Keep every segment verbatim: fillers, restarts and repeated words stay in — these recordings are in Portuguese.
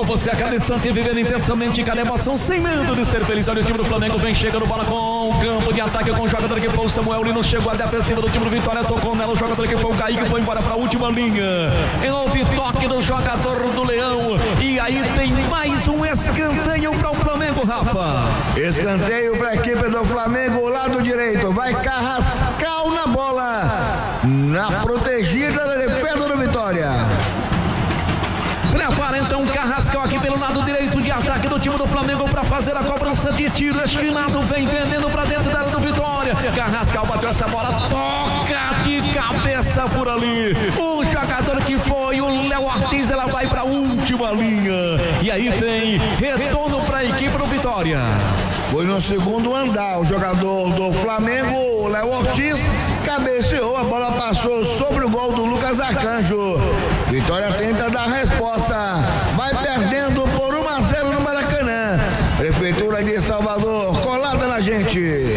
com você a cada instante, vivendo intensamente cada emoção, sem medo de ser feliz. Olha o time do Flamengo, vem chegando bola com o campo de ataque com o jogador que foi o Samuel Lino, chegou até a defensiva do time do Vitória, tocou nela, o jogador que foi o Kaique, foi embora para a última linha. Houve toque do jogador do Leão, e aí tem mais um escanteio para o Flamengo, Rafa. Escanteio para a equipe do Flamengo, lado direito, vai Carrascal na bola, na protegida da defesa do Vitória. Prepara então Carrascal aqui pelo lado direito de ataque do time do Flamengo para fazer a cobrança de tiro. Esquinado vem vendendo para dentro da área do Vitória. Carrascal bateu essa bola, toca de cabeça por ali. O jogador que foi o Léo Ortiz, ela vai para a última linha. E aí tem retorno para a equipe do Vitória. Foi no segundo andar, o jogador do Flamengo, o Léo Ortiz, cabeceou, a bola passou sobre o gol do Lucas Arcanjo. Vitória tenta dar resposta, vai perdendo por um a zero no Maracanã. Prefeitura de Salvador, colada na gente.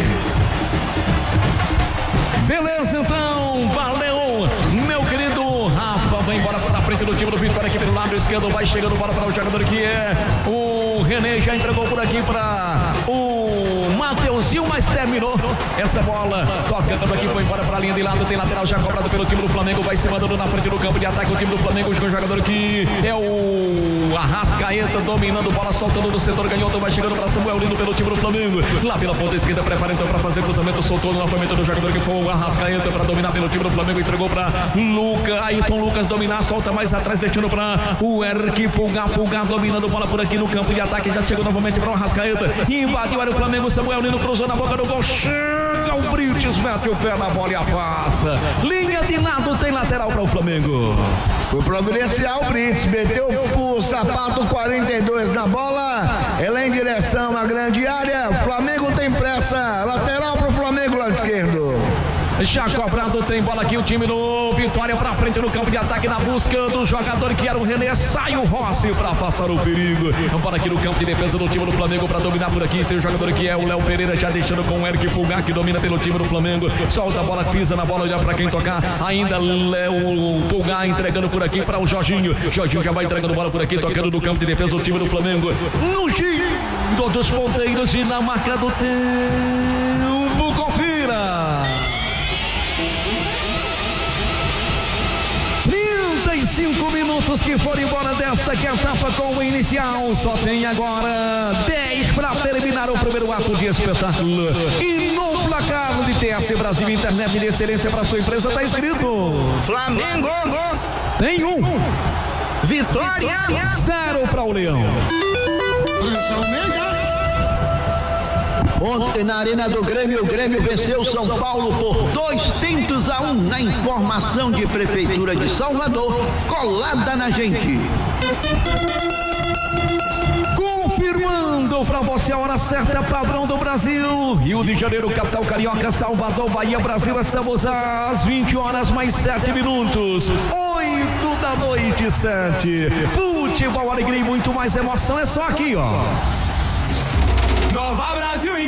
Beleza, então, valeu, meu querido Rafa, vai embora para frente do time do Vitória aqui pelo lado esquerdo, vai chegando bola para o jogador que é o René, já entregou por aqui para o Mateuzinho, mas terminou essa bola, tocando aqui, foi embora para a linha de lado, tem lateral já cobrado pelo time do Flamengo, vai se mandando na frente do campo de ataque o time do Flamengo, com o jogador que é o Arrascaeta, dominando bola, soltando do setor canhoto, vai chegando para Samuel Lino pelo time do Flamengo, lá pela ponta esquerda, prepara então para fazer cruzamento, soltou novamente do jogador que foi o Arrascaeta para dominar pelo time do Flamengo, entregou para Lucas, Ayrton Lucas dominar, solta mais atrás, deixando para o Eric Pulgar, Pulgar dominando bola por aqui no campo de ataque, já chegou novamente para o Arrascaeta, invadiu o Flamengo, Samuel Lino cruzou na boca do gol, chega o Brites, mete o pé na bola e afasta, linha de lado, tem lateral para o Flamengo. Foi providencial o Brites, meteu o sapato quarenta e dois na bola, ela é em direção à grande área, Flamengo tem pressa, lateral para o Flamengo lado esquerdo. Já cobrado, tem bola aqui o time do Vitória para frente no campo de ataque na busca do jogador que era o René, sai o Rossi para afastar o perigo. Bola aqui no campo de defesa do time do Flamengo para dominar por aqui, tem o jogador que é o Léo Pereira já deixando com o Eric Pulgar que domina pelo time do Flamengo, solta a bola, pisa na bola já para quem tocar, ainda Léo Pulgar entregando por aqui para o Jorginho, Jorginho já vai entregando bola por aqui, tocando no campo de defesa do time do Flamengo, no giro dos ponteiros e na marca do tempo, confira. Cinco minutos que foram embora desta que é a etapa com o inicial. Só tem agora dez para terminar o primeiro ato de espetáculo. E no placar de T S Brasil Internet de Excelência para sua empresa está escrito: Flamengo tem um, Vitória zero para o Leão. Ontem na Arena do Grêmio, o Grêmio venceu São Paulo por dois tentos a um na informação de Prefeitura de Salvador, colada na gente. Confirmando para você a hora certa, padrão do Brasil, Rio de Janeiro, capital carioca, Salvador, Bahia, Brasil, estamos às vinte horas mais sete minutos, oito da noite, sete. Futebol, alegria e muito mais emoção, é só aqui, ó.